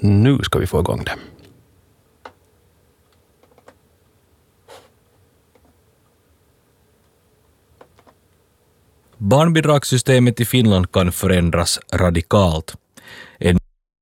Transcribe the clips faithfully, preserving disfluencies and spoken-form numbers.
Nu ska vi få igång det. Barnbidragssystemet i Finland kan förändras radikalt. En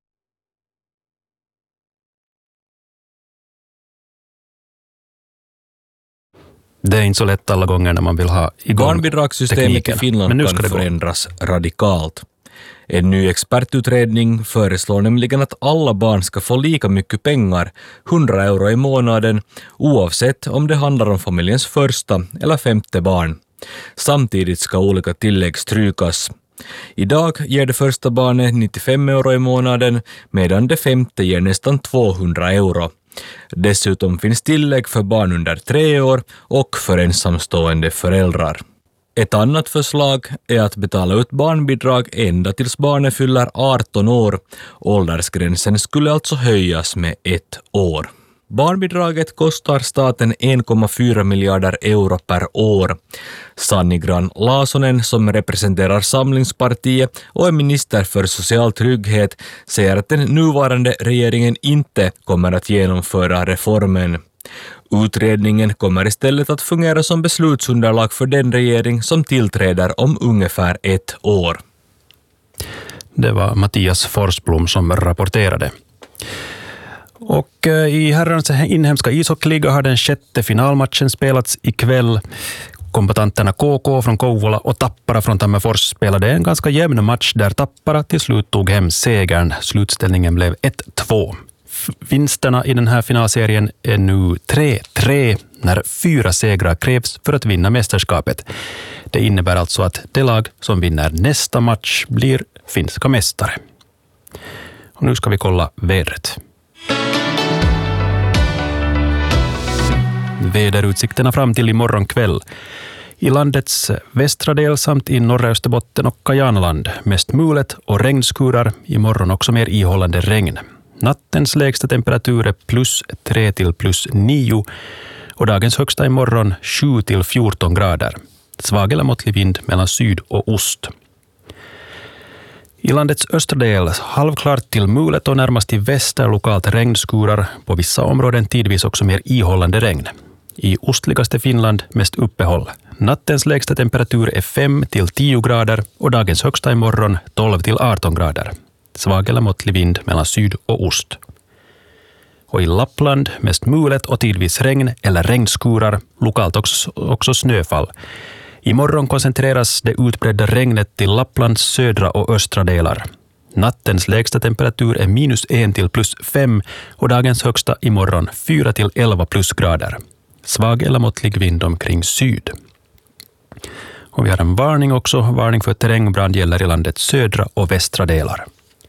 Det är inte så lätt alla gånger när man vill ha igång Barnbidragssystemet tekniken. i Finland Men nu kan ska det gå. förändras radikalt. En ny expertutredning föreslår nämligen att alla barn ska få lika mycket pengar, hundra euro i månaden, oavsett om det handlar om familjens första eller femte barn. Samtidigt ska olika tillägg strykas. Idag ger det första barnet nittiofem euro i månaden, medan det femte ger nästan tvåhundra euro. Dessutom finns tillägg för barn under tre år och för ensamstående föräldrar. Ett annat förslag är att betala ut barnbidrag ända tills barnet fyller arton år. Åldersgränsen skulle alltså höjas med ett år. Barnbidraget kostar staten en komma fyra miljarder euro per år. Sanni Grahn-Laasonen, som representerar Samlingspartiet och är minister för social trygghet, säger att den nuvarande regeringen inte kommer att genomföra reformen. Utredningen kommer istället att fungera som beslutsunderlag för den regering som tillträder om ungefär ett år. Det var Mattias Forsblom som rapporterade. Och i herrarnas inhemska ishockeyliga har den sjätte finalmatchen spelats ikväll. Kombatanterna K K från Kouvola och Tappara från Tammerfors spelade en ganska jämn match där Tappara till slut tog hem segern. Slutställningen blev ett två. Vinsterna i den här finalserien är nu tre tre när fyra segrar krävs för att vinna mästerskapet. Det innebär alltså att det lag som vinner nästa match blir finska mästare. Och nu ska vi kolla vädret. Väderutsikterna fram till imorgon kväll. I landets västra del samt i norra Österbotten och Kajanaland mest mulet och regnskurar, imorgon också mer ihållande regn. Nattens lägsta temperatur är plus tre till plus nio och dagens högsta imorgon sju till fjorton grader. Svag eller måttlig vind mellan syd och ost. I landets östra del halvklart till mulet och närmast till väster lokalt regnskurar, på vissa områden tidvis också mer ihållande regn. I ostligaste Finland mest uppehåll. Nattens lägsta temperatur är fem till tio grader och dagens högsta imorgon tolv till arton grader. Svag eller måttlig vind mellan syd och ost. Och i Lappland mest mulet och tidvis regn eller regnskurar, lokalt också, också snöfall. Imorgon koncentreras det utbredda regnet till Lapplands södra och östra delar. Nattens lägsta temperatur är minus en till plus fem och dagens högsta imorgon fyra till elva plusgrader. Svag eller måttlig vind omkring syd. Och vi har en varning också. Varning för terrängbrand gäller i landets södra och västra delar.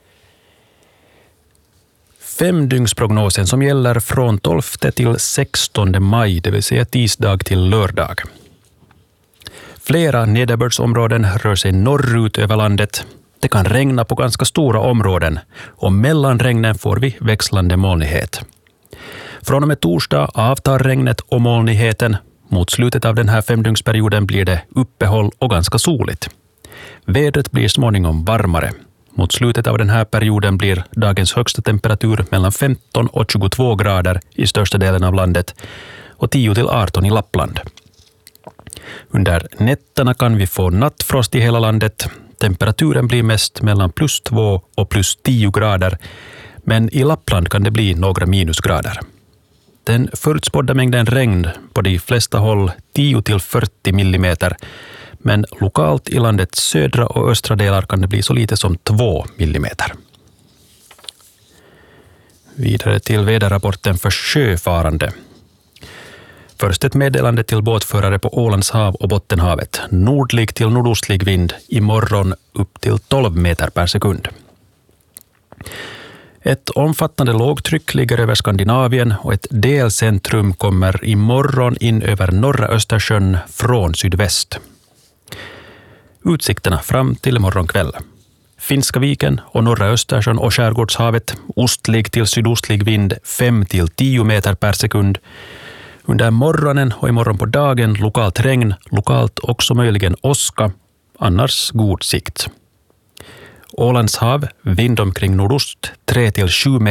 Femdygnsprognosen som gäller från tolfte till sextonde maj, det vill säga tisdag till lördag. Flera nederbördsområden rör sig norrut över landet. Det kan regna på ganska stora områden och mellan regnen får vi växlande molnighet. Från och med torsdag avtar regnet och molnigheten. Mot slutet av den här femdygnsperioden blir det uppehåll och ganska soligt. Vädret blir småningom varmare. Mot slutet av den här perioden blir dagens högsta temperatur mellan femton och tjugotvå grader i största delen av landet och tio till arton i Lappland. Under nätterna kan vi få nattfrost i hela landet. Temperaturen blir mest mellan plus två och plus tio grader, men i Lappland kan det bli några minusgrader. Den förutspådda mängden regn på de flesta håll tio till fyrtio millimeter, men lokalt i landets södra och östra delar kan det bli så lite som två millimeter. Vidare till väderrapporten för sjöfarande. Först ett meddelande till båtförare på Ålands hav och Bottenhavet. Nordlig till nordostlig vind, imorgon upp till tolv meter per sekund. Ett omfattande lågtryck ligger över Skandinavien och ett delcentrum kommer imorgon in över norra Östersjön från sydväst. Utsikterna fram till imorgon kväll. Finska viken och norra Östersjön och skärgårdshavet, ostlig till sydostlig vind fem till tio meter per sekund. Under morgonen och imorgon på dagen lokalt regn, lokalt också möjligen åska, annars god sikt. Ålands hav, vind omkring nordost tre till sju meter